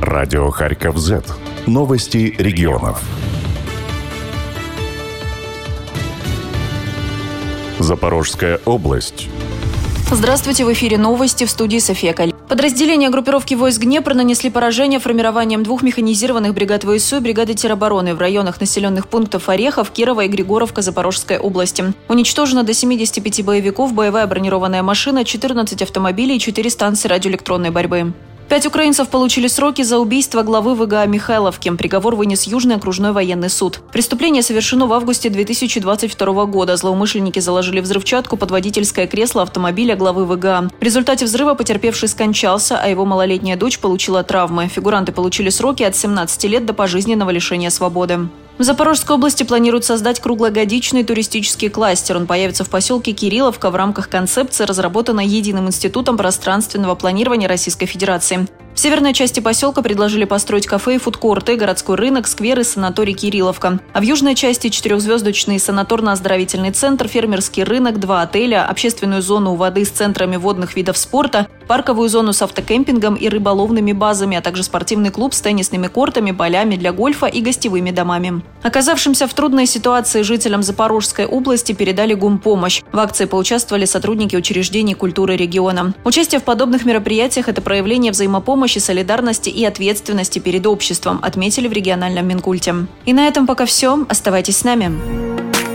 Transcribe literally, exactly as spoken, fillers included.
Радио Харьков Зет. Новости регионов. Запорожская область. Здравствуйте, в эфире новости, в студии София Каль. Подразделения группировки войск Днепр нанесли поражение формированием двух механизированных бригад ВСУ и бригады теробороны в районах населенных пунктов Орехов, Кирова и Григоровка Запорожской области. Уничтожено до семидесяти пяти боевиков, боевая бронированная машина, четырнадцать автомобилей и четыре станции радиоэлектронной борьбы. Пять украинцев получили сроки за убийство главы ВГА Михайловки. Приговор вынес Южный окружной военный суд. Преступление совершено в августе две тысячи двадцать второго года. Злоумышленники заложили взрывчатку под водительское кресло автомобиля главы ВГА. В результате взрыва потерпевший скончался, а его малолетняя дочь получила травмы. Фигуранты получили сроки от семнадцати лет до пожизненного лишения свободы. В Запорожской области планируют создать круглогодичный туристический кластер. Он появится в поселке Кирилловка в рамках концепции, разработанной Единым институтом пространственного планирования Российской Федерации. В северной части поселка предложили построить кафе и фудкорты, городской рынок, сквер и санаторий Кирилловка. А в южной части четырехзвездочный санаторно-оздоровительный центр, фермерский рынок, два отеля, общественную зону у воды с центрами водных видов спорта, парковую зону с автокемпингом и рыболовными базами, а также спортивный клуб с теннисными кортами, полями для гольфа и гостевыми домами. Оказавшимся в трудной ситуации жителям Запорожской области передали гумпомощь. В акции поучаствовали сотрудники учреждений культуры региона. Участие в подобных мероприятиях – это проявление взаимопомощи, солидарности и ответственности перед обществом, отметили в региональном Минкульте. И на этом пока все. Оставайтесь с нами.